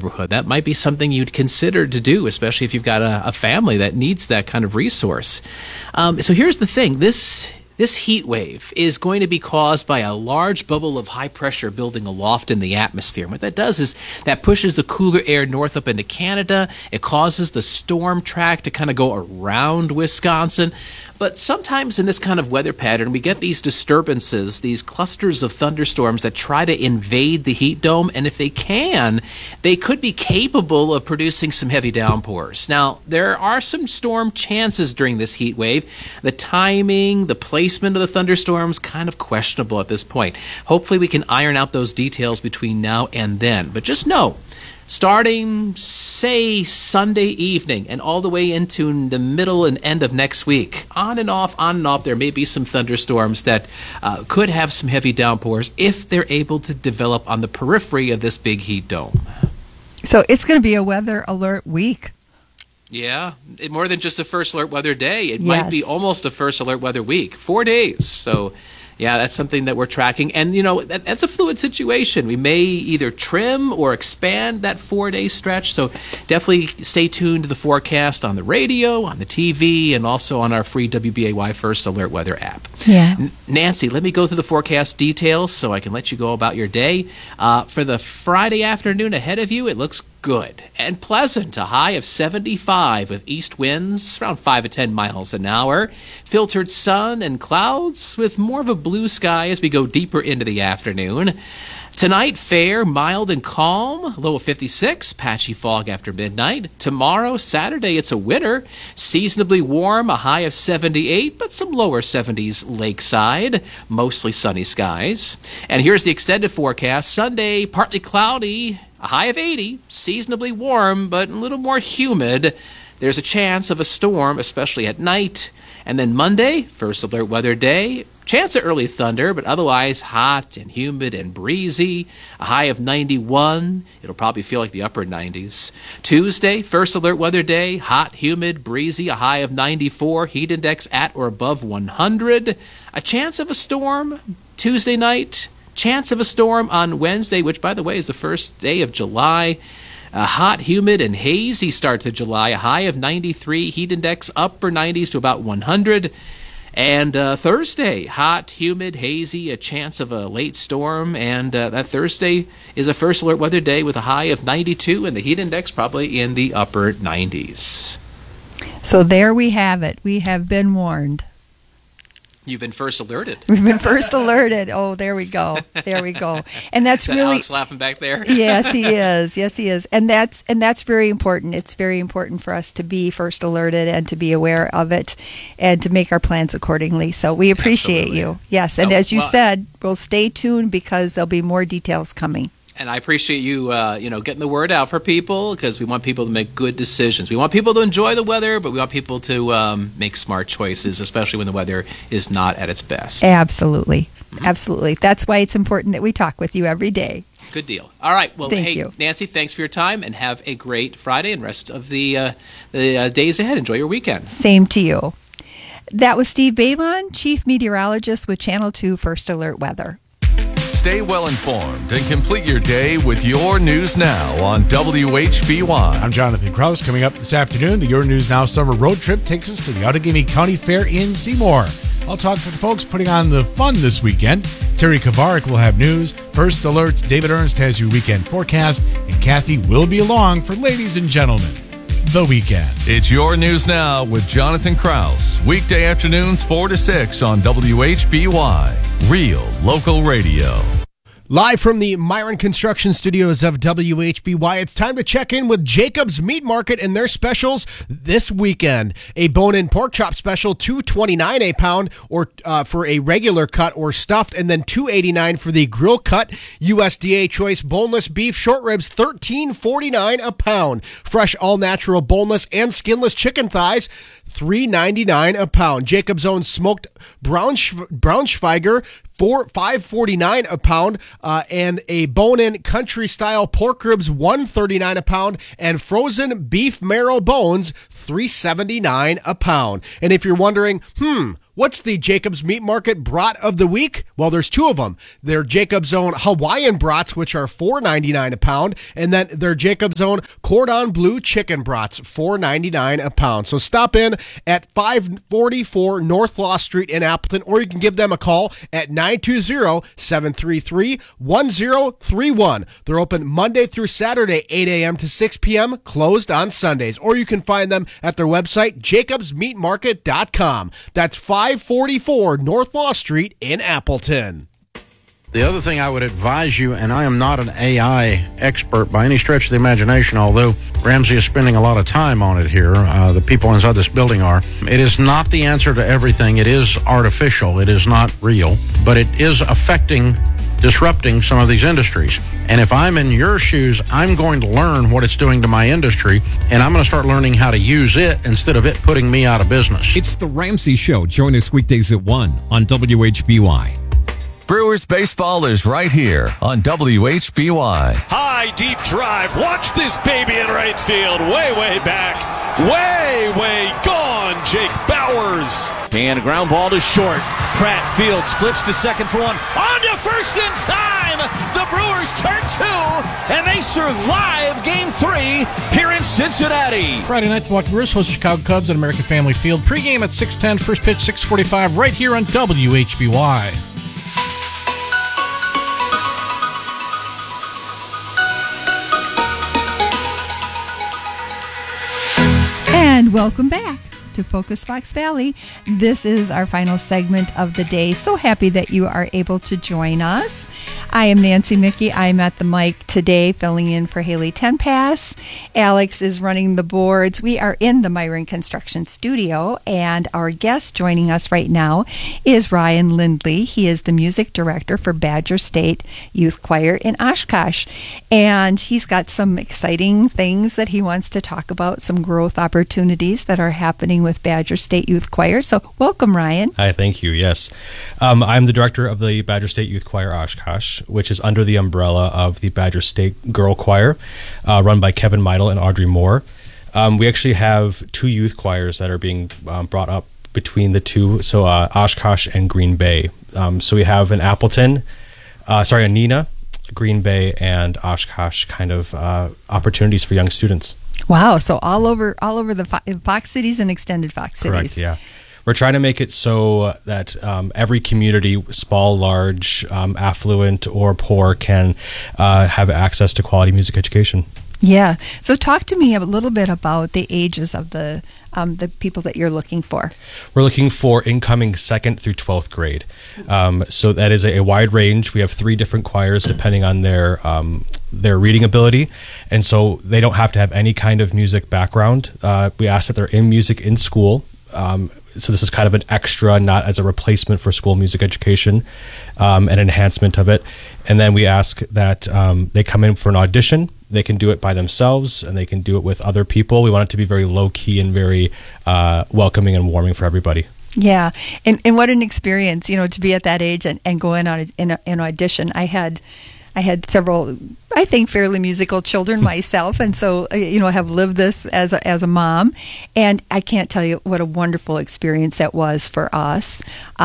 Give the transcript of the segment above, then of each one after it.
neighborhood, that might be something you'd consider to do, especially if you've got a family that needs that kind of resource. So here's the thing. This heat wave is going to be caused by a large bubble of high pressure building aloft in the atmosphere. And what that does is that pushes the cooler air north up into Canada. It causes the storm track to kind of go around Wisconsin. But sometimes in this kind of weather pattern, we get these disturbances, these clusters of thunderstorms that try to invade the heat dome. And if they can, they could be capable of producing some heavy downpours. Now, there are some storm chances during this heat wave. The timing, the placement of the thunderstorms, kind of questionable at this point. Hopefully we can iron out those details between now and then. But just know, starting, say, Sunday evening and all the way into the middle and end of next week, on and off, there may be some thunderstorms that could have some heavy downpours if they're able to develop on the periphery of this big heat dome. So it's going to be a weather alert week. Yeah, more than just a first alert weather day. It might be almost a first alert weather week, 4 days. So yeah, that's something that we're tracking. And, that's a fluid situation. We may either trim or expand that 4-day stretch. So definitely stay tuned to the forecast on the radio, on the TV, and also on our free WBAY First Alert Weather app. Yeah. Nancy, let me go through the forecast details so I can let you go about your day. For the Friday afternoon ahead of you, it looks good and pleasant. A high of 75 with east winds around 5 to 10 miles an hour. Filtered sun and clouds with more of a blue sky as we go deeper into the afternoon. Tonight, fair, mild, and calm. Low of 56. Patchy fog after midnight. Tomorrow, Saturday, it's a winter. Seasonably warm, a high of 78, but some lower 70s lakeside. Mostly sunny skies. And here's the extended forecast. Sunday, partly cloudy. A high of 80, seasonably warm, but a little more humid. There's a chance of a storm, especially at night. And then Monday, first alert weather day, chance of early thunder, but otherwise hot and humid and breezy. A high of 91. It'll probably feel like the upper 90s. Tuesday, first alert weather day, hot, humid, breezy. A high of 94. Heat index at or above 100. A chance of a storm Tuesday night. Chance of a storm on Wednesday, which, by the way, is the first day of July. A hot, humid, and hazy start to July. A high of 93. Heat index upper 90s to about 100. And Thursday, hot, humid, hazy, a chance of a late storm. And that Thursday is a first alert weather day with a high of 92 and the heat index probably in the upper 90s. So there we have it. We have been warned. You've been first alerted. We've been first alerted. Oh, there we go. There we go. And that's really Alex laughing back there. Yes, he is. Yes, he is. And that's very important. It's very important for us to be first alerted and to be aware of it and to make our plans accordingly. So we appreciate you. Yes, and as you said, we'll stay tuned because there'll be more details coming. And I appreciate you, getting the word out for people because we want people to make good decisions. We want people to enjoy the weather, but we want people to make smart choices, especially when the weather is not at its best. Absolutely. Mm-hmm. Absolutely. That's why it's important that we talk with you every day. Good deal. All right. Well, Thank you. Nancy, thanks for your time and have a great Friday and rest of the days ahead. Enjoy your weekend. Same to you. That was Steve Balon, Chief Meteorologist with Channel 2 First Alert Weather. Stay well informed and complete your day with Your News Now on WHBY. I'm Jonathan Krause. Coming up this afternoon, the Your News Now summer road trip takes us to the Outagamie County Fair in Seymour. I'll talk to the folks putting on the fun this weekend. Terry Kavarik will have news. First Alerts, David Ernst has your weekend forecast, and Kathy will be along for Ladies and Gentlemen, the weekend. It's Your News Now with Jonathan Krause. Weekday afternoons 4 to 6 on WHBY. Real local radio. Live from the Myron Construction Studios of WHBY, it's time to check in with Jacob's Meat Market and their specials this weekend. A bone-in pork chop special, $2.29 a pound, or for a regular cut or stuffed, and then $2.89 for the grill cut. USDA choice boneless beef short ribs, $13.49 a pound. Fresh all-natural boneless and skinless chicken thighs, $3.99 a pound. Jacob's own smoked Braunschweiger, $5.49 a pound, and a bone-in country-style pork ribs, $1.39 a pound, and frozen beef marrow bones, $3.79 a pound. And if you're wondering, What's the Jacobs Meat Market brat of the week? Well, there's two of them. They're Jacobs' own Hawaiian brats, which are $4.99 a pound, and then they're Jacobs' own Cordon Bleu chicken brats, $4.99 a pound. So stop in at 544 North Law Street in Appleton, or you can give them a call at 920-733-1031. They're open Monday through Saturday, 8 a.m. to 6 p.m., closed on Sundays. Or you can find them at their website, jacobsmeatmarket.com. That's 544 North Law Street in Appleton. The other thing I would advise you, and I am not an AI expert by any stretch of the imagination, although Ramsey is spending a lot of time on it here, the people inside this building are, it is not the answer to everything. It is artificial. It is not real, but it is disrupting some of these industries. And if I'm in your shoes, I'm going to learn what it's doing to my industry, and I'm going to start learning how to use it instead of it putting me out of business. It's The Ramsey Show. Join us weekdays at 1 on WHBY. Brewers baseball is right here on WHBY. High, deep drive. Watch this baby in right field. Way back. Way gone. Jake Bowers. And a ground ball to short. Pratt Fields flips to second for one. On to first in time. The Brewers turn two, and they survive Game 3 here in Cincinnati. Friday night, the Milwaukee Brewers host the Chicago Cubs at American Family Field. Pre-game at 6:10, first pitch 6:45, right here on WHBY. And welcome back to Focus Fox Valley. This is our final segment of the day. So happy that you are able to join us. I am Nancy Mickey. I'm at the mic today, filling in for Haley Tenpass. Alex is running the boards. We are in the Myron Construction Studio, and our guest joining us right now is Ryan Lindley. He is the music director for Badger State Youth Choir in Oshkosh, and he's got some exciting things that he wants to talk about, some growth opportunities that are happening with Badger State Youth Choir. So welcome, Ryan. Hi, thank you. Yes. I'm the director of the Badger State Youth Choir Oshkosh, which is under the umbrella of the Badger State Girl Choir, run by Kevin Meidel and Audrey Moore. We actually have two youth choirs that are being brought up between the two, so Oshkosh and Green Bay. So we have an Appleton, a Neenah, Green Bay, and Oshkosh kind of opportunities for young students. Wow, so all over the Fox Cities and extended Fox Cities. Correct, yeah. We're trying to make it so that every community, small, large, affluent, or poor, can have access to quality music education. Yeah. So talk to me a little bit about the ages of the people that you're looking for. We're looking for incoming 2nd through 12th grade. So that is a wide range. We have 3 different choirs depending on their reading ability. And so they don't have to have any kind of music background. We ask that they're in music in school. So this is kind of an extra, not as a replacement for school music education, an enhancement of it. And then we ask that they come in for an audition. They can do it by themselves, and they can do it with other people. We want it to be very low-key and very welcoming and warming for everybody. Yeah, and what an experience, to be at that age and go in on an audition. I had several, I think, fairly musical children myself, and so have lived this as a mom, and I can't tell you what a wonderful experience that was for us.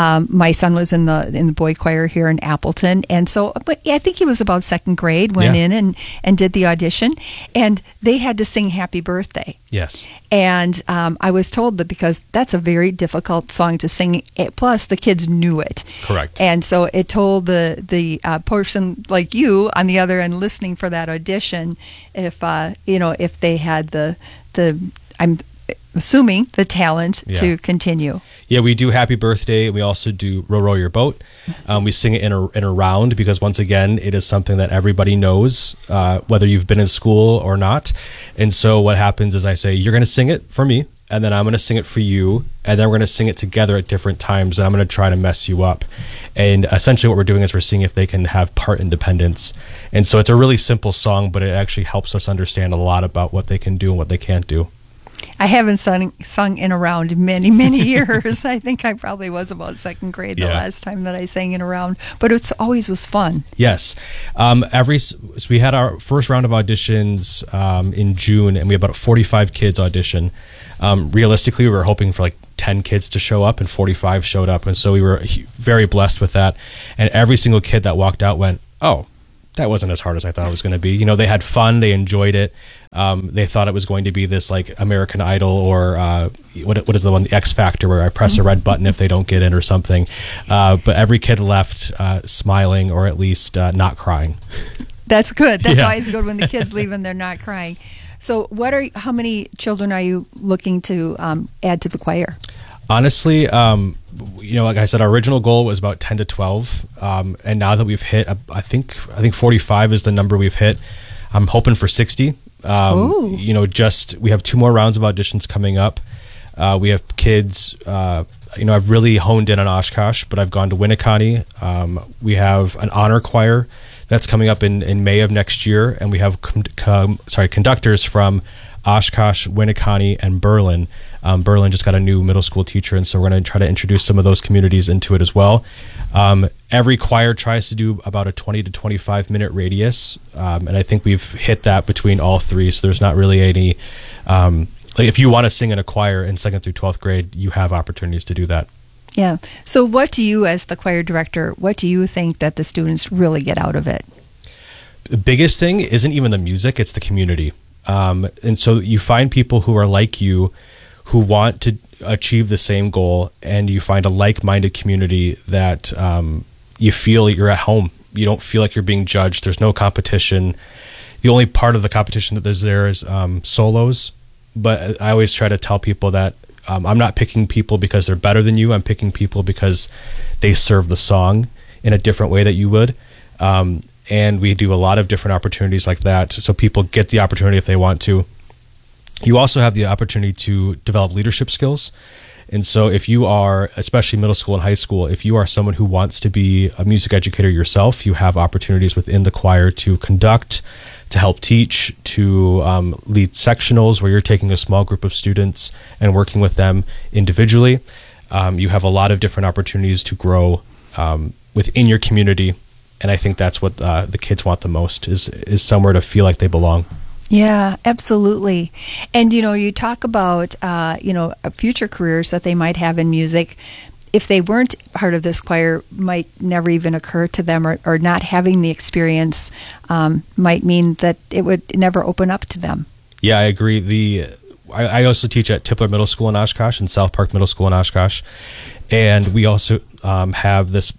My son was in the boy choir here in Appleton, and so, but I think he was about 2nd grade, went in and did the audition, and they had to sing Happy Birthday. Yes. And I was told that because that's a very difficult song to sing, plus the kids knew it. Correct. And so it told the person like you on the other end listening for that audition, if they had the I'm assuming the talent to continue. Yeah, we do Happy Birthday. We also do Row Row Your Boat. We sing it in a round because, once again, it is something that everybody knows, whether you've been in school or not. And so what happens is I say, you're going to sing it for me, and then I'm going to sing it for you, and then we're going to sing it together at different times, and I'm going to try to mess you up. And essentially what we're doing is we're seeing if they can have part independence. And so it's a really simple song, but it actually helps us understand a lot about what they can do and what they can't do. I haven't sung in a round in many, many years. I think I probably was about 2nd grade the last time that I sang in a round, but it always was fun. Yes. So we had our first round of auditions in June, and we had about 45 kids audition. Realistically, we were hoping for like 10 kids to show up, and 45 showed up. And so we were very blessed with that. And every single kid that walked out went, oh, that wasn't as hard as I thought it was going to be. You know, they had fun, they enjoyed it. They thought it was going to be this like American Idol or what is the one, the X Factor, where I press a red button if they don't get in or something. But every kid left smiling, or at least not crying. That's good. That's always good when the kids leave and they're not crying. So how many children are you looking to add to the choir? Honestly, like I said, our original goal was about 10 to 12. And now that we've hit, I think 45 is the number we've hit. I'm hoping for 60. We have 2 more rounds of auditions coming up. We have kids, I've really honed in on Oshkosh, but I've gone to Winneconne. We have an honor choir that's coming up in May of next year. And we have conductors from Oshkosh, Winneconne, and Berlin. Berlin just got a new middle school teacher, and so we're going to try to introduce some of those communities into it as well. Every choir tries to do about a 20 to 25 minute radius, and I think we've hit that between all 3, so there's not really any... if you want to sing in a choir in 2nd through 12th grade, you have opportunities to do that. Yeah. So what do you, as the choir director, what do you think that the students really get out of it? The biggest thing isn't even the music, it's the community. And so you find people who are like you, who want to achieve the same goal, and you find a like-minded community that you feel you're at home. You don't feel like you're being judged. There's no competition. The only part of the competition that there's there is solos. But I always try to tell people that I'm not picking people because they're better than you. I'm picking people because they serve the song in a different way that you would. And we do a lot of different opportunities like that, so people get the opportunity if they want to. You also have the opportunity to develop leadership skills. And so if you are, especially middle school and high school, if you are someone who wants to be a music educator yourself, you have opportunities within the choir to conduct, to help teach, to lead sectionals where you're taking a small group of students and working with them individually. You have a lot of different opportunities to grow within your community. And I think that's what the kids want the most, is somewhere to feel like they belong. Yeah, absolutely. And, you talk about, future careers that they might have in music. If they weren't part of this choir, might never even occur to them, or not having the experience might mean that it would never open up to them. Yeah, I agree. I also teach at Tipler Middle School in Oshkosh and South Park Middle School in Oshkosh. And we also have this...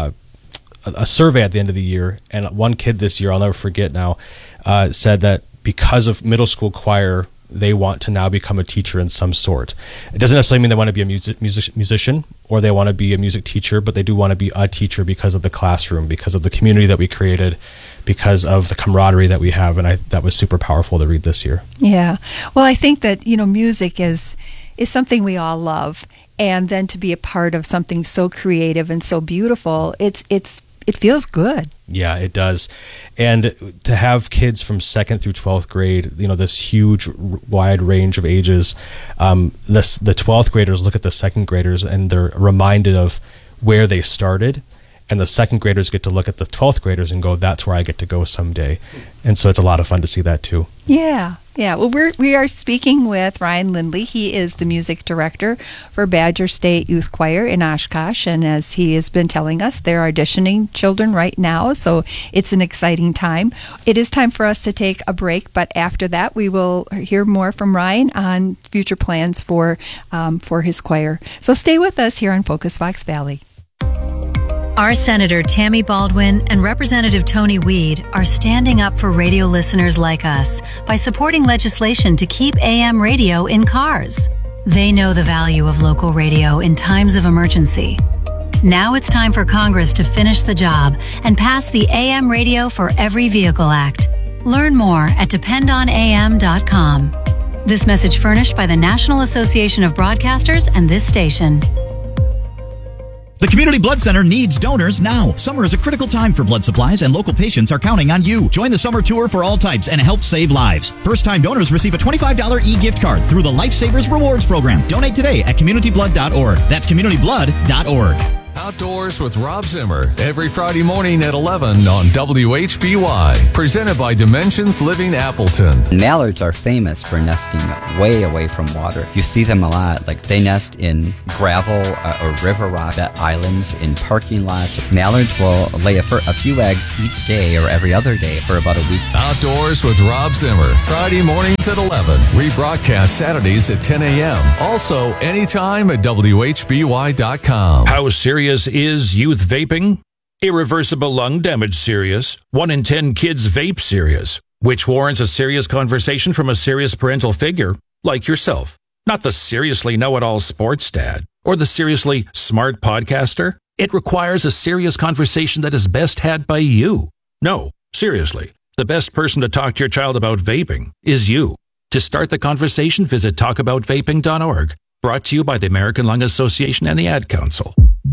a survey at the end of the year, and one kid this year, I'll never forget now, said that because of middle school choir, they want to now become a teacher in some sort. It doesn't necessarily mean they want to be a musician or they want to be a music teacher, but they do want to be a teacher because of the classroom, because of the community that we created, because of the camaraderie that we have, and that was super powerful to read this year. Yeah. Well, I think that, music is something we all love, and then to be a part of something so creative and so beautiful, it feels good. Yeah, it does. And to have kids from 2nd through 12th grade, this huge wide range of ages, the 12th graders look at the 2nd graders and they're reminded of where they started. And the 2nd graders get to look at the 12th graders and go, that's where I get to go someday. And so it's a lot of fun to see that too. Yeah. Well, we are speaking with Ryan Lindley. He is the music director for Badger State Youth Choir in Oshkosh. And as he has been telling us, they're auditioning children right now. So it's an exciting time. It is time for us to take a break. But after that, we will hear more from Ryan on future plans for his choir. So stay with us here on Focus Fox Valley. Our Senator Tammy Baldwin and Representative Tony Weed are standing up for radio listeners like us by supporting legislation to keep AM radio in cars. They know the value of local radio in times of emergency. Now it's time for Congress to finish the job and pass the AM Radio for Every Vehicle Act. Learn more at dependonam.com. This message furnished by the National Association of Broadcasters and this station. The Community Blood Center needs donors now. Summer is a critical time for blood supplies, and local patients are counting on you. Join the summer tour for all types and help save lives. First-time donors receive a $25 e-gift card through the Lifesavers Rewards Program. Donate today at communityblood.org. That's communityblood.org. Outdoors with Rob Zimmer, every Friday morning at 11 on WHBY. Presented by Dimensions Living Appleton. Mallards are famous for nesting way away from water. You see them a lot. Like they nest in gravel or river rock islands, in parking lots. Mallards will lay a few eggs each day or every other day for about a week. Outdoors with Rob Zimmer, Friday mornings at 11. Rebroadcast Saturdays at 10 a.m. Also, anytime at WHBY.com. How serious is youth vaping? Irreversible lung damage serious. 1 in 10 kids vape serious, which warrants a serious conversation from a serious parental figure like yourself. Not the seriously know-it-all sports dad or the seriously smart podcaster. It requires a serious conversation that is best had by you. No, seriously, the best person to talk to your child about vaping is you. To start the conversation, visit talkaboutvaping.org. Brought to you by the American Lung Association and the Ad Council.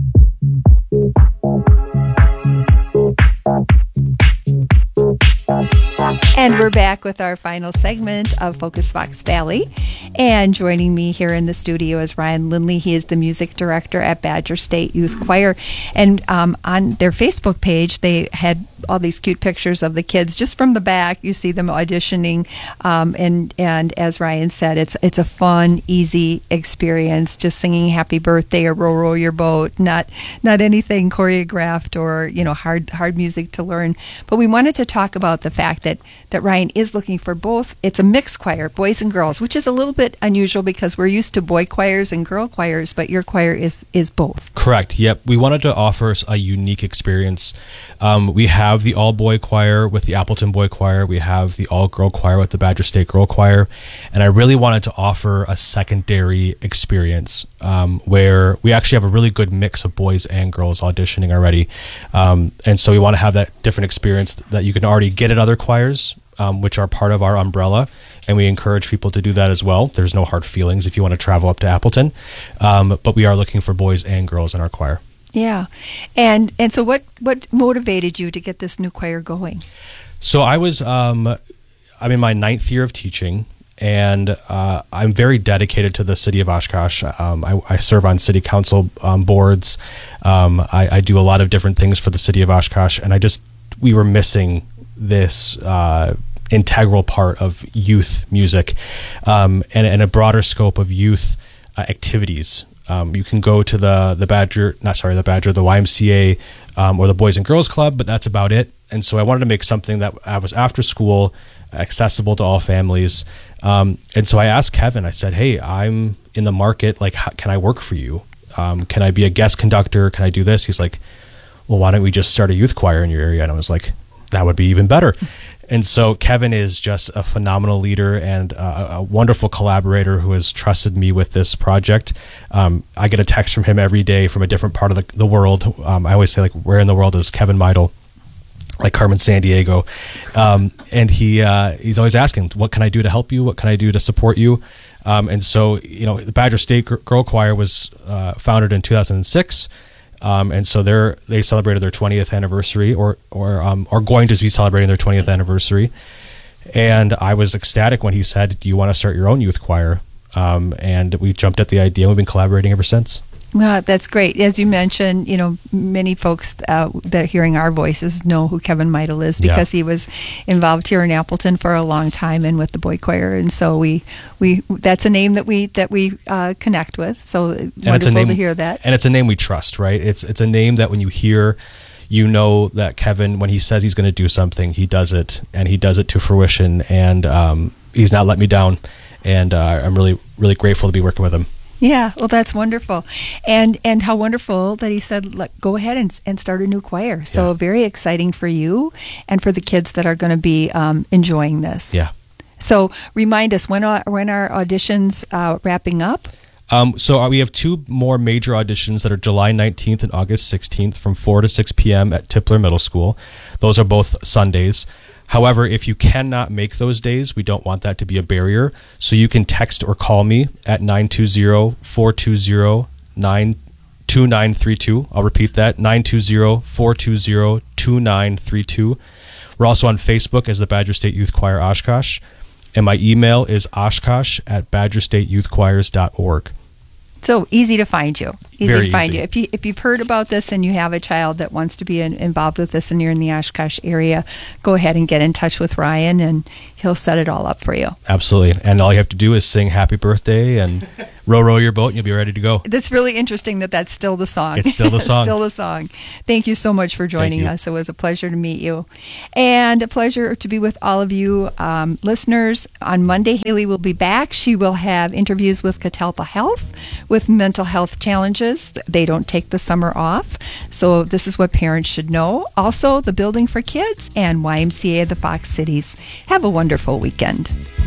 And we're back with our final segment of Focus Fox Valley. And joining me here in the studio is Ryan Lindley. He is the music director at Badger State Youth Choir. And on their Facebook page, they had all these cute pictures of the kids just from the back. You see them auditioning. And as Ryan said, it's a fun, easy experience, just singing Happy Birthday or Row Row Your Boat, not anything choreographed or, hard music to learn. But we wanted to talk about the fact that Ryan is looking for both. It's a mixed choir, boys and girls, which is a little bit unusual because we're used to boy choirs and girl choirs, but your choir is both. Correct. Yep. We wanted to offer a unique experience. We have the all-boy choir with the Appleton Boy Choir. We have the all-girl choir with the Badger State Girl Choir. And I really wanted to offer a secondary experience where we actually have a really good mix of boys and girls auditioning already. And so we want to have that different experience that you can already get at other choirs, which are part of our umbrella. And we encourage people to do that as well. There's no hard feelings if you want to travel up to Appleton. But we are looking for boys and girls in our choir. Yeah. And so what motivated you to get this new choir going? So I was, I'm in my 9th year of teaching, and I'm very dedicated to the city of Oshkosh. I serve on city council boards. I do a lot of different things for the city of Oshkosh, and we were missing this integral part of youth music and a broader scope of youth activities. You can go to the YMCA or the Boys and Girls Club, but that's about it. And so I wanted to make something that was after school, accessible to all families. And so I asked Kevin, I said, hey, I'm in the market. Like, can I work for you? Can I be a guest conductor? Can I do this? He's like, well, why don't we just start a youth choir in your area? And I was like, that would be even better. And so Kevin is just a phenomenal leader and a wonderful collaborator who has trusted me with this project. I get a text from him every day from a different part of the world. I always say, like, where in the world is Kevin Meidel? Like Carmen Sandiego. And he's always asking, what can I do to help you? What can I do to support you? And so, the Badger State Girl Choir was founded in 2006. And so they celebrated their 20th anniversary or are going to be celebrating their 20th anniversary. And I was ecstatic when he said, do you want to start your own youth choir? And we jumped at the idea. We've been collaborating ever since. Well, that's great. As you mentioned, many folks that are hearing our voices know who Kevin Meidel is because he was involved here in Appleton for a long time and with the boy choir, and so we that's a name that we connect with. So wonderful to hear that. And it's a name we trust, right? It's a name that when you hear, that Kevin, when he says he's going to do something, he does it, and he does it to fruition, and he's not let me down. And I'm really, really grateful to be working with him. Yeah, well, that's wonderful. And how wonderful that he said, go ahead and start a new choir. So very exciting for you and for the kids that are going to be enjoying this. Yeah. So remind us, when are auditions wrapping up? So we have 2 more major auditions that are July 19th and August 16th from 4 to 6 p.m. at Tipler Middle School. Those are both Sundays. However, if you cannot make those days, we don't want that to be a barrier. So you can text or call me at 920-420-2932. I'll repeat that, 920-420-2932. We're also on Facebook as the Badger State Youth Choir Oshkosh. And my email is oshkosh@badgerstateyouthchoirs.org. So easy to find you. Very to find easy. you. If you've heard about this and you have a child that wants to be involved with this and you're in the Oshkosh area, go ahead and get in touch with Ryan and he'll set it all up for you. Absolutely. And all you have to do is sing happy birthday and row your boat and you'll be ready to go. That's really interesting that's still the song. It's still the song. Still the song. Thank you so much for joining us. It was a pleasure to meet you. And a pleasure to be with all of you listeners. On Monday, Haley will be back. She will have interviews with Catalpa Health with mental health challenges. They don't take the summer off. So this is what parents should know. Also, the Building for Kids and YMCA of the Fox Cities. Have a wonderful weekend.